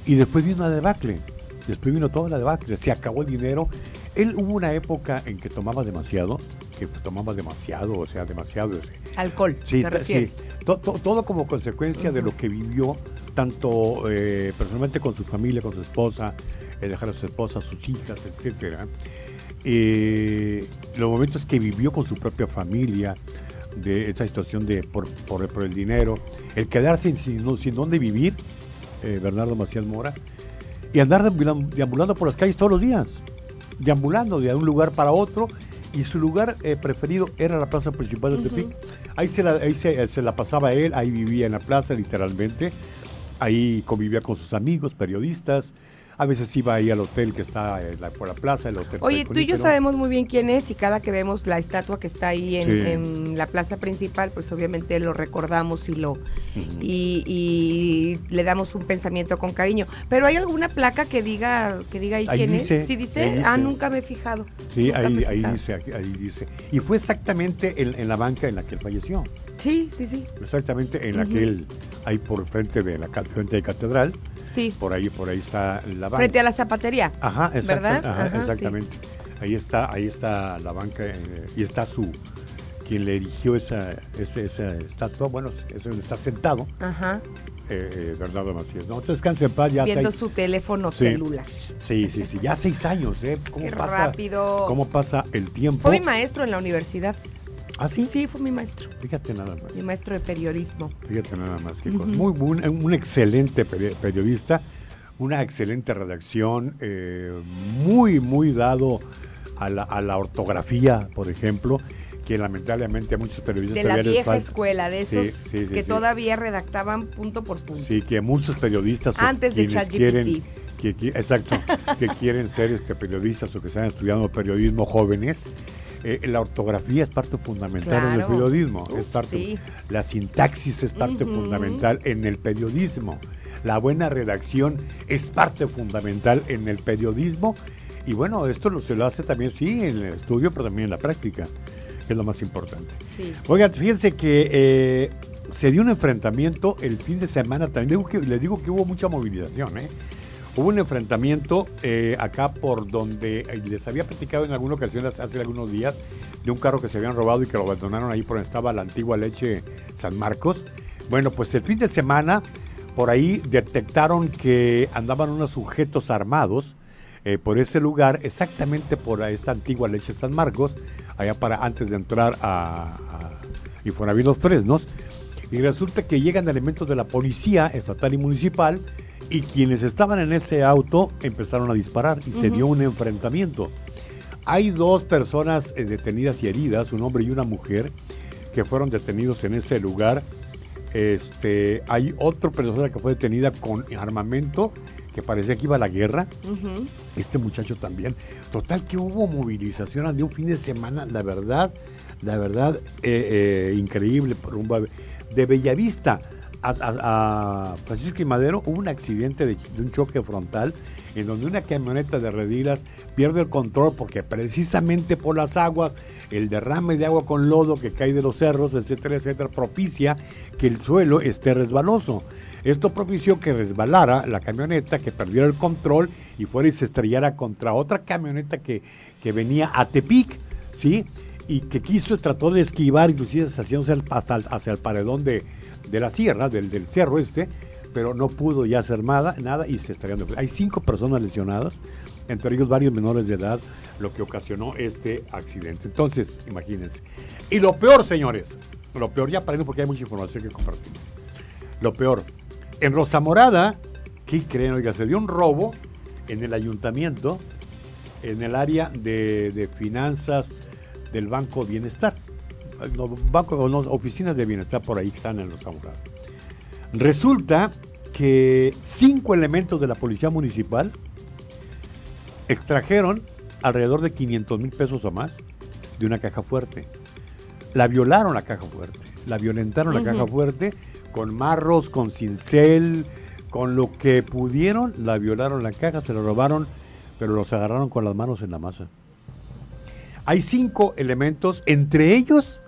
Y después vino la debacle. Después vino toda la debacle. Se acabó el dinero. Él hubo una época en que tomaba demasiado. O sea, demasiado. Alcohol, Sí, ¿te refieres? sí. Todo como consecuencia de lo que vivió, tanto personalmente con su familia, con su esposa, dejar a su esposa, a sus hijas, etcétera. Los momentos que vivió con su propia familia, de esa situación de por el dinero, el quedarse sin dónde vivir, Bernardo Macías Mora, y andar deambulando por las calles todos los días, deambulando de un lugar para otro, y su lugar preferido era la plaza principal de Tepic. Ahí se la pasaba él, ahí vivía en la plaza literalmente, ahí convivía con sus amigos, periodistas. A veces iba ahí al hotel que está por la plaza, el hotel. Oye, tú y yo sabemos muy bien quién es, y cada que vemos la estatua que está ahí en la plaza principal, pues obviamente lo recordamos y le damos un pensamiento con cariño. Pero ¿hay alguna placa que diga ahí quién dice, es? ¿Sí dice? Nunca me he fijado. Sí, ahí dice. Y fue exactamente en la banca en la que él falleció. Sí. Exactamente en la que él, ahí por frente de la catedral. Sí. Por ahí está la banca. Frente a la zapatería. Ajá, ¿verdad? Ajá, exactamente. Sí. Ahí está la banca y está quien le erigió esa estatua, bueno, está sentado. Ajá. Bernardo Macías, ¿no? Entonces, descanse en paz. Viendo su teléfono celular. Sí, ya 6 años, Qué rápido. ¿Cómo pasa el tiempo? Fue mi maestro en la universidad. ¿Ah, sí? Sí, fue mi maestro. Fíjate nada más. Mi maestro de periodismo. Fíjate nada más. Un excelente periodista, una excelente redacción, muy dado a la ortografía, por ejemplo, que lamentablemente a muchos periodistas... De la vieja escuela, de esos que todavía redactaban punto por punto. Sí, que muchos periodistas... Antes de ChatGPT. Exacto, que quieren ser periodistas o que están estudiando periodismo jóvenes... la ortografía es parte fundamental en el periodismo. La sintaxis es parte fundamental en el periodismo. La buena redacción es parte fundamental en el periodismo. Y bueno, esto se lo hace también, sí, en el estudio, pero también en la práctica, que es lo más importante. Sí. Oigan, fíjense que se dio un enfrentamiento el fin de semana también. Les digo que hubo mucha movilización, Hubo un enfrentamiento acá por donde les había platicado en alguna ocasión hace algunos días de un carro que se habían robado y que lo abandonaron ahí por donde estaba la antigua leche San Marcos. Bueno, pues el fin de semana por ahí detectaron que andaban unos sujetos armados por ese lugar, exactamente por esta antigua leche San Marcos, allá antes de entrar a Infonavit Los Fresnos, y resulta que llegan elementos de la policía estatal y municipal. Y quienes estaban en ese auto empezaron a disparar y se dio un enfrentamiento. Hay 2 personas detenidas y heridas, un hombre y una mujer, que fueron detenidos en ese lugar. Hay otra persona que fue detenida con armamento, que parecía que iba a la guerra. Este muchacho también. Total que hubo movilización de un fin de semana, la verdad, increíble. De Bellavista a Francisco y Madero hubo un accidente de un choque frontal en donde una camioneta de Redilas pierde el control porque precisamente por las aguas, el derrame de agua con lodo que cae de los cerros, etcétera, propicia que el suelo esté resbaloso. Esto propició que resbalara la camioneta, que perdiera el control y fuera y se estrellara contra otra camioneta que venía a Tepic, ¿sí? Y que trató de esquivar, inclusive haciéndose hacia el paredón de la sierra, del cerro pero no pudo ya hacer nada y se estarían. Hay 5 personas lesionadas, entre ellos varios menores de edad, lo que ocasionó este accidente. Entonces, imagínense. Y lo peor, señores, ya para irnos porque hay mucha información que compartir. Lo peor, en Rosa Morada, ¿qué creen? Oiga, se dio un robo en el ayuntamiento, en el área de finanzas del Banco Bienestar. Oficinas de bienestar por ahí que están en los abogados. Resulta que 5 elementos de la policía municipal extrajeron alrededor de 500,000 pesos o más de una caja fuerte. La violaron la caja fuerte, la violentaron la caja fuerte con marros, con cincel, con lo que pudieron, la violaron la caja, se lo robaron, pero los agarraron con las manos en la masa. Hay 5 elementos, entre ellos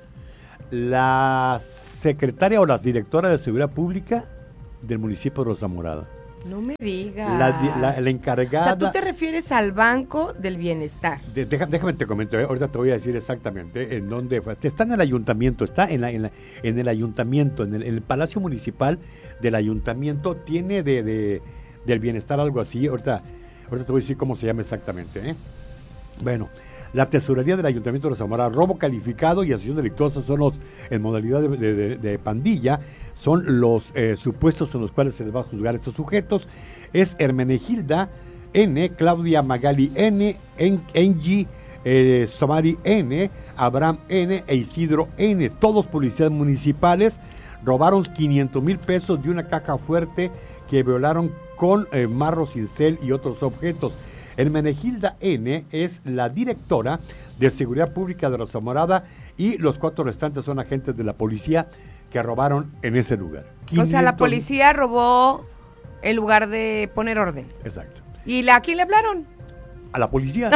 la secretaria o la directora de Seguridad Pública del municipio de Rosa Morada. No me digas. La encargada... O sea, tú te refieres al Banco del Bienestar. Déjame te comento, ahorita te voy a decir exactamente en dónde fue. Está en el ayuntamiento, está en el ayuntamiento, en el Palacio Municipal del Ayuntamiento, tiene del Bienestar algo así. Ahorita te voy a decir cómo se llama exactamente, ¿eh? Bueno, la tesorería del Ayuntamiento de Zamora, robo calificado y asociación delictuosa son los, en modalidad de pandilla, son los supuestos en los cuales se les va a juzgar a estos sujetos. Es Hermenegilda N, Claudia Magali N, Engie Somari N, Abraham N e Isidro N, todos policías municipales. Robaron 500,000 pesos de una caja fuerte que violaron con marro, cincel y otros objetos. Hermenegilda N es la directora de Seguridad Pública de la Zamorada y los 4 restantes son agentes de la policía que robaron en ese lugar. O sea, la policía robó en lugar de poner orden. Exacto. ¿Y a quién le hablaron? A la policía.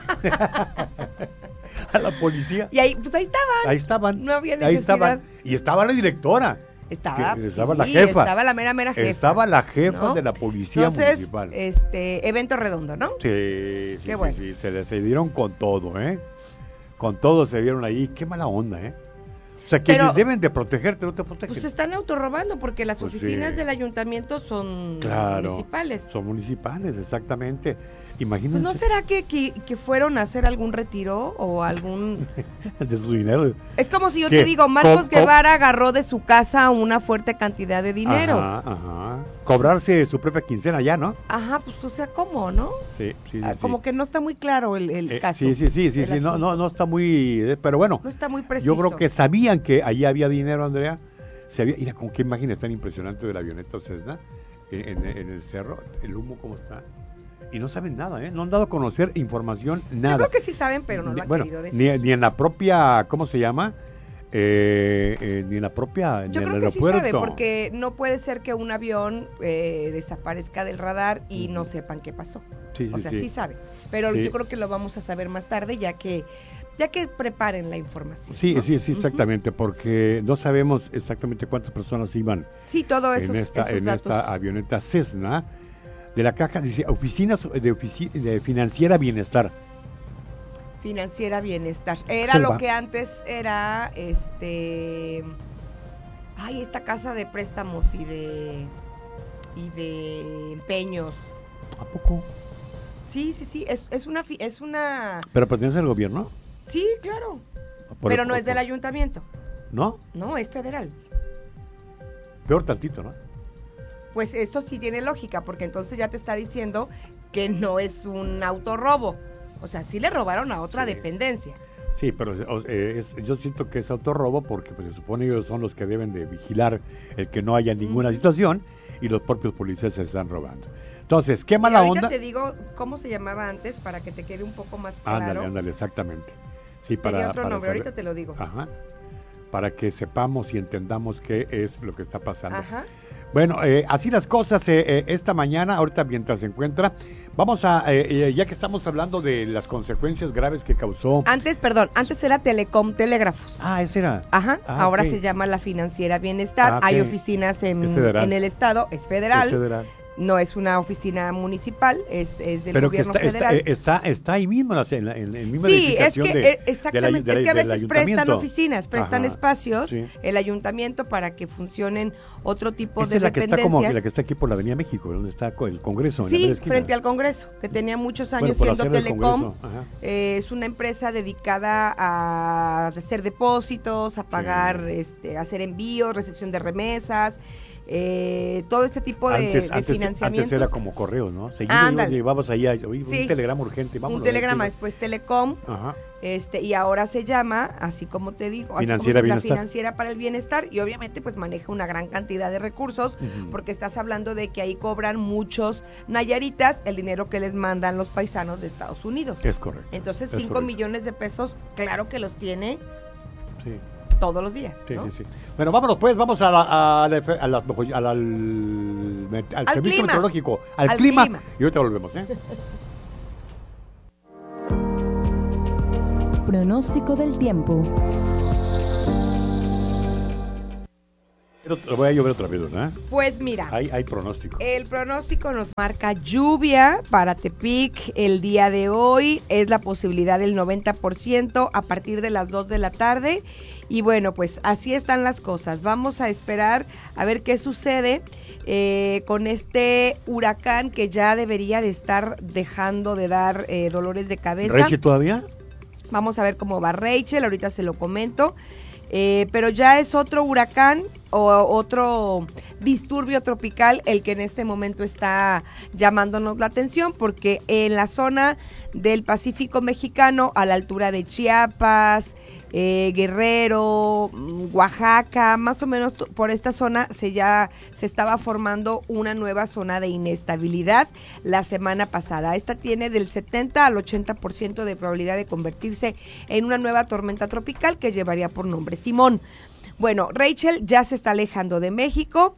A la policía. Y ahí, pues ahí estaban. Ahí estaban. No había necesidad. Ahí estaban. Y estaba la directora. Estaba la jefa. Estaba la mera jefa. Estaba la jefa, ¿no?, de la policía municipal. Evento redondo, ¿no? Sí, Qué bueno. Sí, se dieron con todo, ¿eh? Con todo se dieron ahí. Qué mala onda, ¿eh? O sea, quienes deben de protegerte, no te protegen. Pues se están autorrobando porque las oficinas del ayuntamiento son municipales. Son municipales, exactamente. Imagínense. Pues ¿no será que fueron a hacer algún retiro o algún... de su dinero? Es como si yo te digo, Marcos Guevara agarró de su casa una fuerte cantidad de dinero. Ajá. Cobrarse su propia quincena ya, ¿no? Ajá, pues o sea, ¿cómo, no? Sí. Como que no está muy claro el caso. Sí, no está muy... pero bueno. No está muy preciso. Yo creo que sabían que allí había dinero, Andrea. Mira, con qué imagen tan impresionante de la avioneta Cessna en el cerro, el humo cómo está. Y no saben nada, ¿eh? No han dado a conocer información, nada. Yo creo que sí saben, pero no lo han querido decir. Ni en la propia, ¿cómo se llama? Ni en la propia, Yo creo en el que aeropuerto. sí sabe, porque no puede ser que un avión desaparezca del radar y no sepan qué pasó. Sí sabe. Pero yo creo que lo vamos a saber más tarde, ya que preparen la información. Sí, ¿no? sí, exactamente, porque no sabemos exactamente cuántas personas iban. Sí, todo eso. En esta avioneta Cessna. De la caja, dice, oficinas de Financiera Bienestar. Financiera Bienestar. Era lo que antes era, esta casa de préstamos y de empeños. ¿A poco? Sí, es una... ¿Pero pertenece al gobierno? Sí, claro. Pero no es del ayuntamiento. ¿No? No, es federal. Peor tantito, ¿no? Pues esto sí tiene lógica, porque entonces ya te está diciendo que no es un autorrobo. O sea, sí le robaron a otra dependencia. Sí, pero yo siento que es autorrobo porque pues, se supone que ellos son los que deben de vigilar el que no haya ninguna situación y los propios policías se están robando. Entonces, qué mala onda. Ahorita te digo cómo se llamaba antes para que te quede un poco más claro. Ándale, exactamente. Sí, tenía otro nombre, ahorita te lo digo. Ajá. Para que sepamos y entendamos qué es lo que está pasando. Ajá. Bueno, así las cosas esta mañana, ahorita mientras se encuentra, vamos a, ya que estamos hablando de las consecuencias graves que causó... Antes era Telecom Telégrafos. Ese era. Ajá, ahora se llama la Financiera Bienestar, hay oficinas en el estado, es federal. No es una oficina municipal, es del gobierno federal. Está ahí mismo, en la misma edificación. Sí, exactamente, es que a veces prestan oficinas, prestan espacios, el ayuntamiento para que funcionen otro tipo de dependencias. Es la que está aquí por la Avenida México, donde está el Congreso. Sí, frente al Congreso, que tenía muchos años siendo Telecom. Es una empresa dedicada a hacer depósitos, a pagar, hacer envíos, recepción de remesas. Todo este tipo de financiamiento. Antes era como correo, ¿no? Seguido llevabas ahí un telegrama urgente. Un telegrama, después Telecom. Ajá. Y ahora se llama, así como te digo, Financiera la Financiera para el Bienestar, y obviamente pues maneja una gran cantidad de recursos, porque estás hablando de que ahí cobran muchos nayaritas el dinero que les mandan los paisanos de Estados Unidos. Es correcto. Entonces 5 millones de pesos, claro que los tiene. Sí. Todos los días, ¿no? Sí. Bueno, vámonos pues, vamos al servicio meteorológico, al clima, y ahorita volvemos, Pronóstico del tiempo. Voy a llover otra vez, ¿verdad? Pues mira. Hay pronóstico. El pronóstico nos marca lluvia para Tepic el día de hoy. Es la posibilidad del 90% a partir de las 2 de la tarde. Y bueno, pues así están las cosas. Vamos a esperar a ver qué sucede con este huracán que ya debería de estar dejando de dar dolores de cabeza. ¿Rachel todavía? Vamos a ver cómo va Rachel, ahorita se lo comento. Pero ya es otro huracán o otro disturbio tropical el que en este momento está llamándonos la atención, porque en la zona del Pacífico mexicano, a la altura de Chiapas, Guerrero, Oaxaca, más o menos por esta zona se estaba formando una nueva zona de inestabilidad la semana pasada. Esta tiene del 70 al 80% de probabilidad de convertirse en una nueva tormenta tropical que llevaría por nombre Simón. Bueno, Rachel ya se está alejando de México,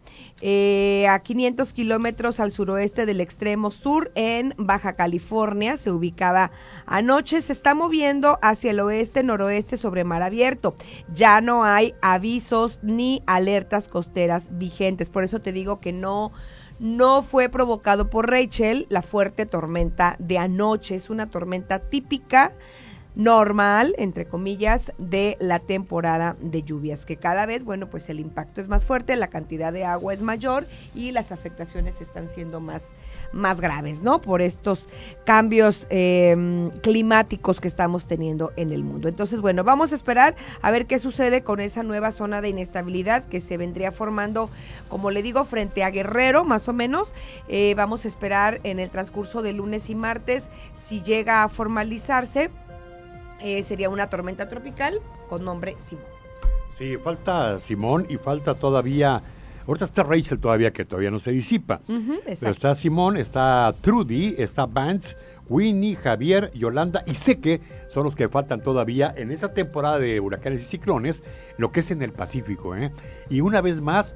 a 500 kilómetros al suroeste del extremo sur, en Baja California, se ubicaba anoche, se está moviendo hacia el oeste-noroeste sobre mar abierto. Ya no hay avisos ni alertas costeras vigentes, por eso te digo que no fue provocado por Rachel la fuerte tormenta de anoche, es una tormenta típica, normal, entre comillas, de la temporada de lluvias, que cada vez, bueno, pues el impacto es más fuerte, la cantidad de agua es mayor y las afectaciones están siendo más graves, ¿no? Por estos cambios climáticos que estamos teniendo en el mundo. Entonces, bueno, vamos a esperar a ver qué sucede con esa nueva zona de inestabilidad que se vendría formando, como le digo, frente a Guerrero, más o menos. Vamos a esperar en el transcurso de lunes y martes si llega a formalizarse. Sería una tormenta tropical con nombre Simón. Sí, falta Simón y falta todavía, ahorita está Rachel todavía, que todavía no se disipa. Pero está Simón, está Trudy, está Vance, Winnie, Javier, Yolanda y Seque, son los que faltan todavía en esta temporada de huracanes y ciclones, lo que es en el Pacífico, ¿eh? Y una vez más,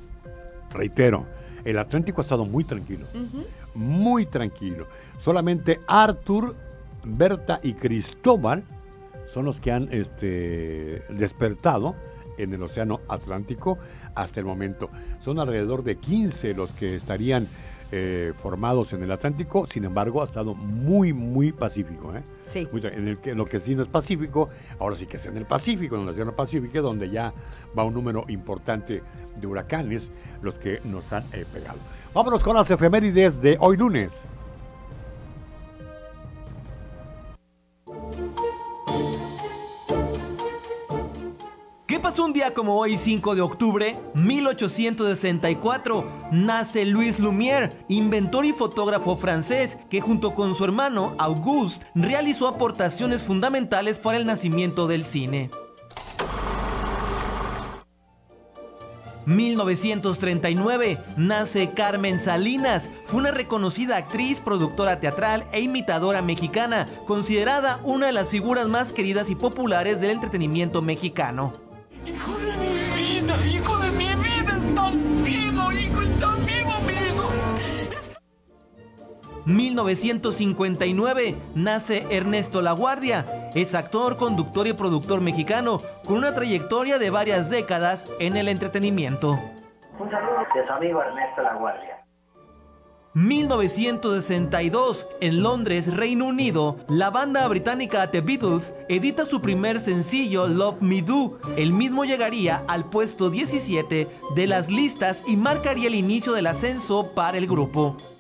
reitero, el Atlántico ha estado muy tranquilo, muy tranquilo. Solamente Arthur, Berta y Cristóbal son los que han despertado en el Océano Atlántico hasta el momento. Son alrededor de 15 los que estarían formados en el Atlántico, sin embargo ha estado muy, muy pacífico. Sí. En lo que sí no es Pacífico, ahora sí que es en el Pacífico, en el Océano Pacífico, donde ya va un número importante de huracanes los que nos han pegado. Vámonos con las efemérides de hoy lunes. ¿Qué pasó un día como hoy, 5 de octubre? 1864, nace Louis Lumière, inventor y fotógrafo francés, que junto con su hermano Auguste realizó aportaciones fundamentales para el nacimiento del cine. 1939, nace Carmen Salinas, fue una reconocida actriz, productora teatral e imitadora mexicana, considerada una de las figuras más queridas y populares del entretenimiento mexicano. Hijo de mi vida, estás vivo, hijo, estás vivo, mi hijo. 1959, nace Ernesto Laguardia, es actor, conductor y productor mexicano, con una trayectoria de varias décadas en el entretenimiento. Un saludo de su amigo Ernesto Laguardia. 1962, en Londres, Reino Unido, la banda británica The Beatles edita su primer sencillo Love Me Do. El mismo llegaría al puesto 17 de las listas y marcaría el inicio del ascenso para el grupo.